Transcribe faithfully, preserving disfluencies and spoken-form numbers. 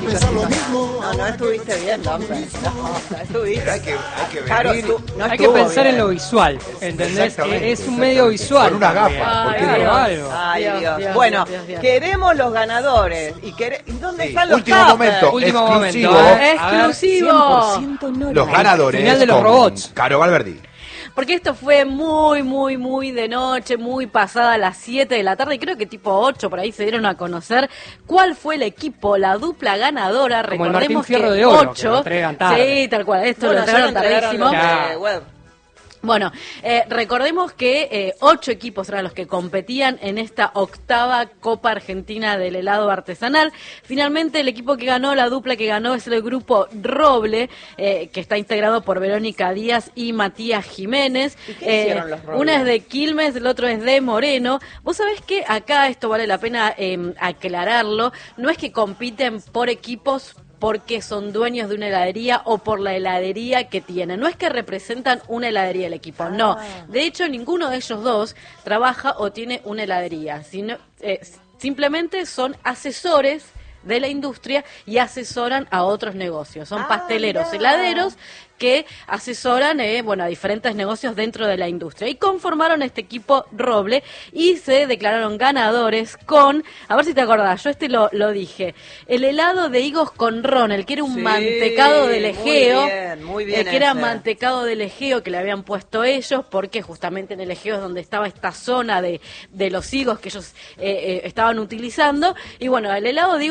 No, no estuviste bien, Dombe. No, no estuviste. Pero hay que, hay que Claro, venir. tú- no Hay que estuvo pensar bien. en lo visual, ¿entendés? Exactamente, Es un medio exactamente. visual. Con unas también. gafas, ¿por qué Claro, no? algo. Ay, Dios, Dios. Dios, Bueno, Dios, Dios, Dios. queremos los ganadores. ¿Y, quere- ¿y dónde Sí, están los último tuppers? momento. Último Exclusivo. momento, ¿eh? A ver, Exclusivo. cien por ciento no Los lo- ganadores. Final de los con robots. Caro Valverdi. Porque esto fue muy, muy, muy de noche, muy pasada a las siete de la tarde, y creo que tipo ocho por ahí se dieron a conocer cuál fue el equipo, la dupla ganadora. Como el Recordemos Martín Fierro que de Oro, que ocho, lo entregan tarde. sí, tal cual, esto Bueno, lo ya lo entregaron entregaron tardísimo. los de Ya. web. Bueno, eh, recordemos que eh, ocho equipos eran los que competían en esta octava Copa Argentina del helado artesanal. Finalmente el equipo que ganó, la dupla que ganó es el grupo Roble, eh, que está integrado por Verónica Díaz y Matías Jiménez. ¿Y qué hicieron los Roble? Una es de Quilmes, el otro es de Moreno. Vos sabés que acá esto vale la pena eh, aclararlo, no es que compiten por equipos porque son dueños de una heladería o por la heladería que tienen. No es que representan una heladería el equipo, no. De hecho, ninguno de ellos dos trabaja o tiene una heladería, sino eh, simplemente son asesores de la industria y asesoran a otros negocios. Son Ah, pasteleros, mirá. heladeros que asesoran eh, bueno, a diferentes negocios dentro de la industria. Y conformaron este equipo Roble y se declararon ganadores con, a ver si te acordás, yo este lo, lo dije, el helado de higos con ron, el que era un Sí, mantecado del muy Egeo, bien, muy bien el que era ese. mantecado del Egeo que le habían puesto ellos, porque justamente en el Egeo es donde estaba esta zona de, de los higos que ellos eh, eh, estaban utilizando. Y bueno, el helado de